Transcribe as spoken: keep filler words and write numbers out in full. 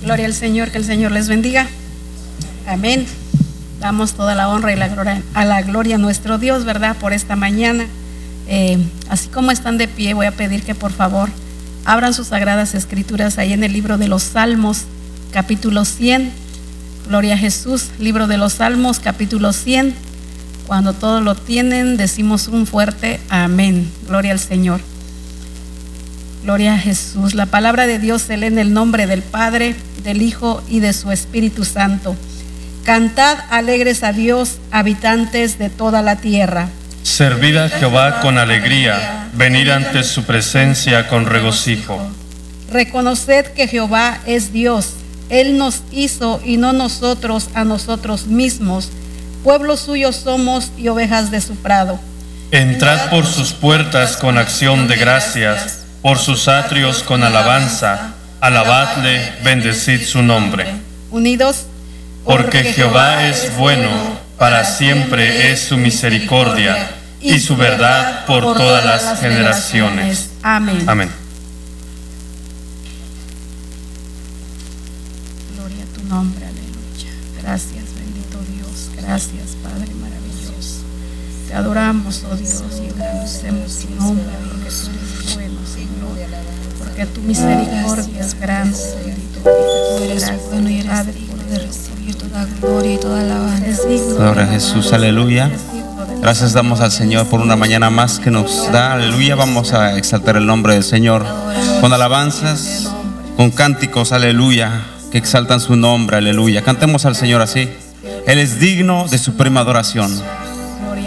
Gloria al Señor, que el Señor les bendiga. Amén. Damos toda la honra y la gloria a la gloria a nuestro Dios, ¿verdad? Por esta mañana. Eh, así como están de pie, voy a pedir que por favor abran sus sagradas escrituras ahí en el libro de los Salmos, capítulo cien. Gloria a Jesús, libro de los Salmos, capítulo cien. Cuando todos lo tienen, decimos un fuerte amén. Gloria al Señor. Gloria a Jesús. La palabra de Dios se lee en el nombre del Padre, del Hijo y de su Espíritu Santo. Cantad alegres a Dios, habitantes de toda la tierra. Servid a Jehová con alegría, venid ante su presencia con regocijo. Reconoced que Jehová es Dios. Él nos hizo y no nosotros a nosotros mismos. Pueblo suyo somos y ovejas de su prado. Entrad por sus puertas con acción de gracias, por sus atrios con alabanza. Alabadle, bendecid su nombre. Unidos. Porque Jehová es bueno, para siempre es su misericordia, y su verdad por todas las generaciones. Amén. Amén. Gloria a tu nombre, aleluya. Gracias, bendito Dios. Gracias, Padre maravilloso. Te adoramos, oh Dios, y engrandecemos tu nombre, porque tú eres bueno, Señor. Porque tu misericordia es grande, bendito Dios. Tú eres bueno y eres digno de recibir toda gloria y toda alabanza. Gloria a Jesús, aleluya. Gracias damos al Señor por una mañana más que nos da, aleluya. Vamos a exaltar el nombre del Señor con alabanzas, con cánticos, aleluya, que exaltan su nombre, aleluya. Cantemos al Señor así. Él es digno de suprema adoración.